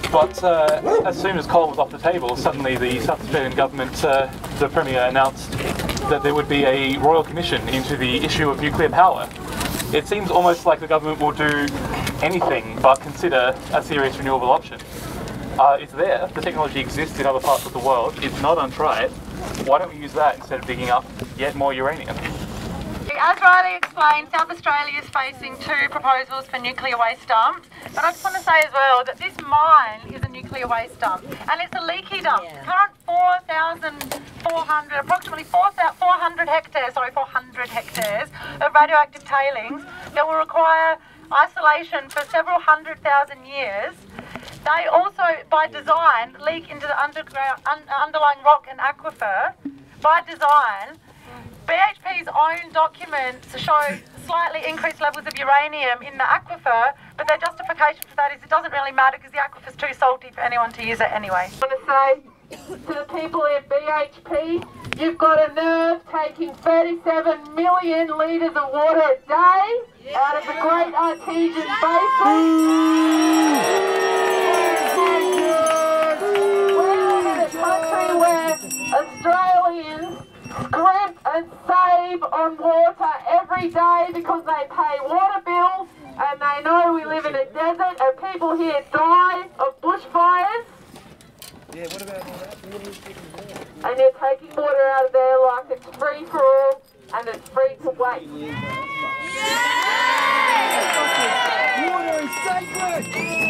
But as soon as coal was off the table, suddenly the South Australian government, the Premier announced that there would be a royal commission into the issue of nuclear power. It seems almost like the government will do anything but consider a serious renewable option. It's there, the technology exists in other parts of the world, it's not untried. Why don't we use that instead of digging up yet more uranium? As Riley explained, South Australia is facing 2 proposals for nuclear waste dumps, but I just want to say as well that this mine is a nuclear waste dump, and it's a leaky dump. Current approximately 400 hectares of radioactive tailings that will require isolation for several 100,000 years. They also, by design, leak into the underlying rock and aquifer. By design, BHP's own documents show slightly increased levels of uranium in the aquifer, but their justification for that is it doesn't really matter because the aquifer's too salty for anyone to use it anyway. I want to say to the people at BHP, you've got a nerve taking 37 million litres of water a day out of the Great Artesian Basin. We live in a country where Australians scrimp and save on water every day because they pay water bills and they know we live in a desert and people here die of bushfires. Yeah, what about all that? And you're taking water out of there like it's free for all and it's free to waste. Water is sacred!